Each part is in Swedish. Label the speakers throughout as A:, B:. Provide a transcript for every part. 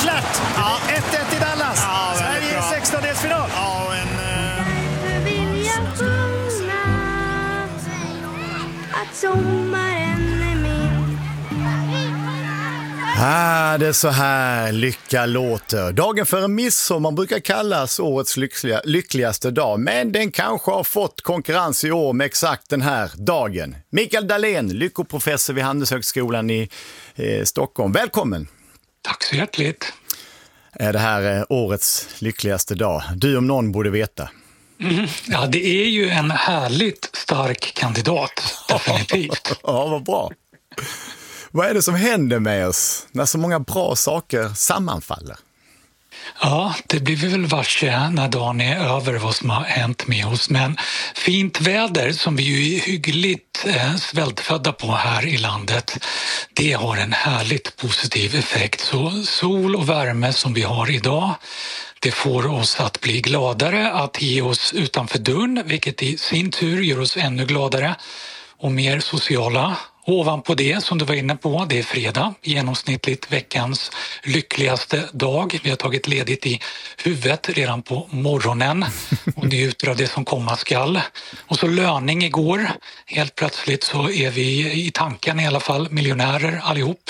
A: klart. 1-1 i Dallas. Sverige i 16-delsfinal.
B: Ja,
C: Vill jag sjunga att sommaren är min.
A: Det är så här lycka låter. Dagen före midsommar brukar kallas årets lyckligaste dag, men den kanske har fått konkurrens i år med exakt den här dagen. Mikael Dahlén, lyckoprofessor vid Handelshögskolan i Stockholm. Välkommen!
B: tack så hjärtligt.
A: Är det här årets lyckligaste dag? Du om någon borde veta.
B: Ja, det är ju en härligt stark kandidat, definitivt.
A: Ja, vad bra. Vad är det som händer med oss när så många bra saker sammanfaller?
B: Ja, det blir vi väl varse när dagen är över vad som har hänt med oss. Men fint väder som vi ju är hyggligt svältfödda på här i landet, det har en härligt positiv effekt. Så sol och värme som vi har idag, det får oss att bli gladare, att ge oss utanför dörren, vilket i sin tur gör oss ännu gladare och mer sociala. Ovanpå det, som du var inne på, det är fredag, genomsnittligt veckans lyckligaste dag. Vi har tagit ledigt i huvudet redan på morgonen och njuter av det som komma skall. Och så löning igår. Helt plötsligt så är vi i tanken i alla fall miljonärer allihop.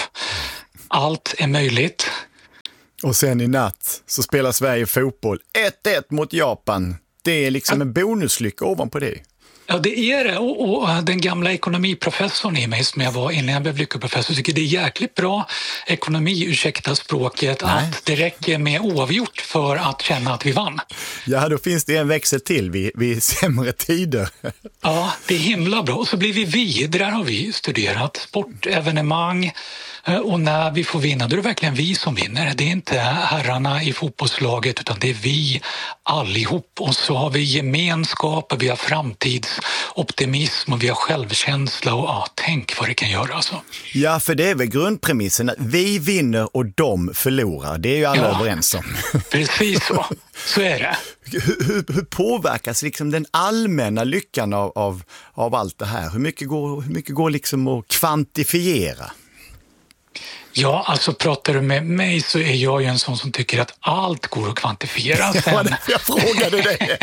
B: Allt är möjligt.
A: Och sen i natt så spelar Sverige fotboll 1-1 mot Japan. Det är liksom en bonuslycka ovanpå det.
B: Ja, det är det. Och den gamla ekonomiprofessorn i mig som jag var innan jag blev lyckoprofessor tycker det är jäkligt bra ekonomi, ursäkta språket, att det räcker med oavgjort för att känna att vi vann.
A: Ja, då finns det en växel till vid sämre tider.
B: Ja, det är himla bra. Och så blir vi, där har vi studerat sportevenemang. Och när vi får vinna, då är det verkligen vi som vinner. Det är inte herrarna i fotbollslaget utan det är vi allihop. Och så har vi gemenskap och vi har framtidsoptimism och vi har självkänsla och tänk vad det kan göra alltså.
A: Ja, för det är väl grundpremissen att vi vinner och de förlorar. Det är ju alla överens om.
B: Precis så. Så är det.
A: Hur påverkas liksom den allmänna lyckan av allt det här? Hur mycket går liksom att kvantifiera?
B: Ja, alltså pratar du med mig så är jag ju en sån som tycker att allt går att kvantifiera. Sen...
A: Jag frågade dig.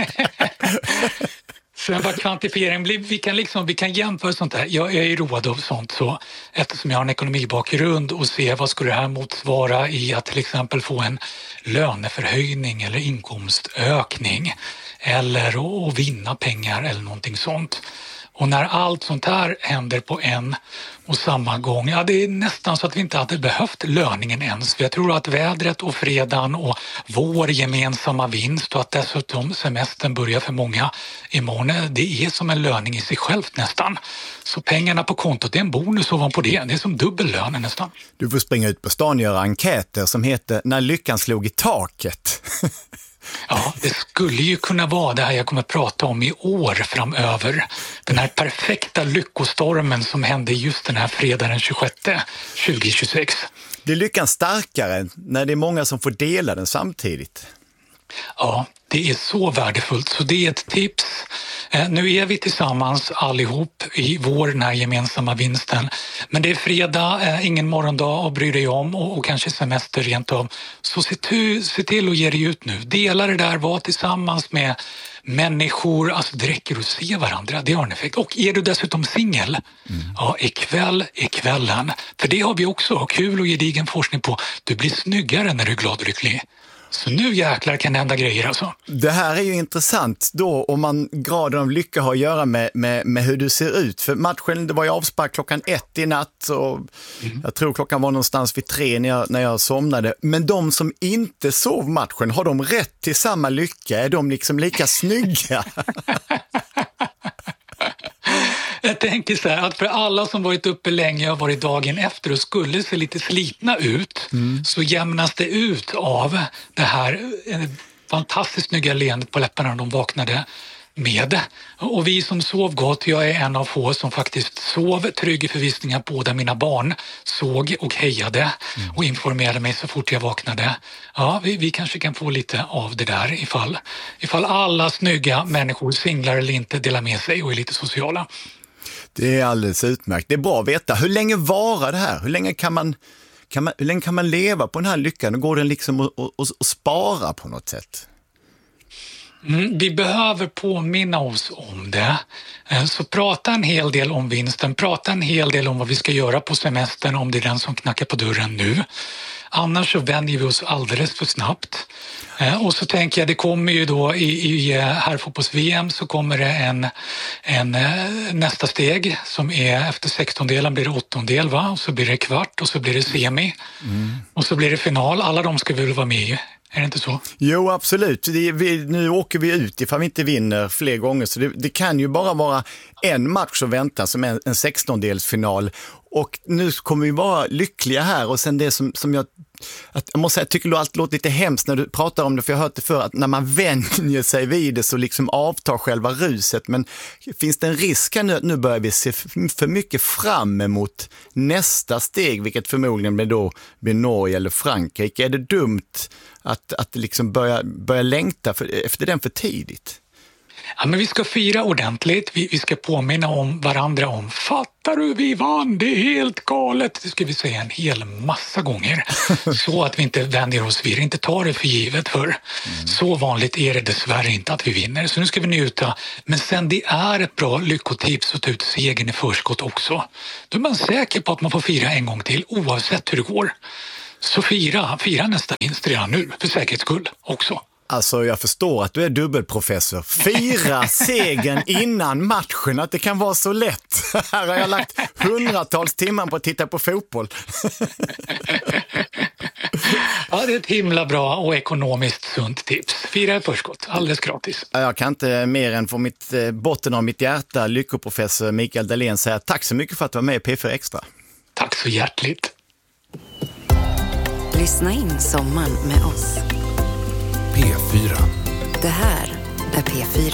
B: Sen vad kvantifiering blir, vi kan jämföra sånt här. Jag är ju road av sånt så eftersom jag har en ekonomibakgrund och se vad skulle det här motsvara i att till exempel få en löneförhöjning eller inkomstökning eller att vinna pengar eller någonting sånt. Och när allt sånt här händer på en och samma gång, ja det är nästan så att vi inte hade behövt löningen ens. För jag tror att vädret och fredagen och vår gemensamma vinst och att dessutom semestern börjar för många imorgon, det är som en löning i sig självt nästan. Så pengarna på kontot är en bonus ovanpå det. Det är som dubbellönen nästan.
A: Du får springa ut på stan och göra enkäter som heter När lyckan slog i taket.
B: Ja, det skulle ju kunna vara det här jag kommer att prata om i år framöver. Den här perfekta lyckostormen som hände just den här fredagen 26, 2026.
A: Blir lyckan starkare när det är många som får dela den samtidigt?
B: Ja, det är så värdefullt. Så det är ett tips. Nu är vi tillsammans allihop i den här gemensamma vinsten. Men det är fredag, ingen morgondag att bry dig om och kanske semester rent av. Så se till att ge dig ut nu. Dela det där, var tillsammans med människor, alltså det räcker att se varandra, det har en effekt. Och är du dessutom singel, ja ikväll är kvällen. För det har vi också kul och gedigen forskning på. Du blir snyggare när du är glad och lycklig. Så nu jäklar kan det hända grejer alltså.
A: Det här är ju intressant då om graden av lycka har att göra med hur du ser ut. För matchen, det var ju avspark 1:00 i natt och jag tror klockan var någonstans vid 3 när jag somnade. Men de som inte sov matchen, har de rätt till samma lycka? Är de liksom lika snygga?
B: Jag tänker så här att för alla som varit uppe länge och varit dagen efter och skulle se lite slitna ut så jämnas det ut av det här fantastiskt snygga leendet på läpparna när de vaknade med. Och vi som sov gott, jag är en av få som faktiskt sov trygg i förvissning att båda mina barn såg och hejade och informerade mig så fort jag vaknade. Ja, vi kanske kan få lite av det där ifall alla snygga människor, singlar eller inte, delar med sig och är lite sociala. Det
A: är alldeles utmärkt. Det är bra att veta. Hur länge varar det här? Hur länge kan hur länge kan man leva på den här lyckan? Och går den liksom att spara på något sätt?
B: Vi behöver påminna oss om det. Så prata en hel del om vinsten, prata en hel del om vad vi ska göra på semestern om det är den som knackar på dörren nu. Annars så vänjer vi oss alldeles för snabbt. Och så tänker jag, det kommer ju då i herrfotbolls-VM så kommer det en nästa steg som är efter 16-delen blir det 8-del, va? Och så blir det kvart och så blir det semi. Och så blir det final. Alla de ska väl vara med i. Är det inte så?
A: Jo, absolut. Nu åker vi ut ifall vi inte vinner fler gånger. Så det kan ju bara vara en match att vänta som en 16-delsfinal. Och nu kommer vi vara lyckliga här. Och sen det som jag måste säga, jag tycker det alltid låter lite hemskt när du pratar om det. För jag har hört det för att när man vänjer sig vid det så liksom avtar själva ruset. Men finns det en risk nu att nu börjar vi se för mycket fram emot nästa steg, vilket förmodligen blir Norge eller Frankrike? Är det dumt att liksom börja längta efter den för tidigt?
B: Ja, men vi ska fira ordentligt. Vi ska påminna om varandra om, fattar du, vi vann, det är helt galet. Det ska vi säga en hel massa gånger. Så att vi inte vänjer oss vid, inte tar det för givet. För så vanligt är det dessvärre inte att vi vinner. Så nu ska vi njuta. Men sen det är ett bra lyckotips att ta ut segern i förskott också. Då är man säker på att man får fira en gång till oavsett hur det går. Så fira nästa vinst redan nu för säkerhets skull också.
A: Alltså jag förstår att du är dubbelprofessor. Fira segern innan matchen, att det kan vara så lätt. Här har jag lagt hundratals timmar på att titta på fotboll.
B: Ja, det är ett himla bra och ekonomiskt sunt tips. Fira i förskott, alldeles gratis.
A: Jag kan inte mer än från botten av mitt hjärta, lyckoprofessor Mikael Dahlén, säga tack så mycket för att du var med i P4 Extra.
B: Tack så hjärtligt.
D: Lyssna in sommaren med oss.
E: P4.
D: Det här är P4.